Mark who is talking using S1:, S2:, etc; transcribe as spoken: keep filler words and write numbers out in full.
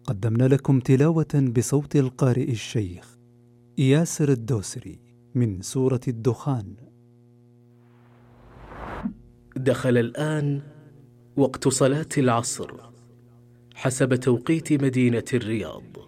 S1: قدمنا لكم تلاوة بصوت القارئ الشيخ ياسر الدوسري من سورة الدخان.
S2: دخل الآن وقت صلاة العصر حسب توقيت مدينة الرياض.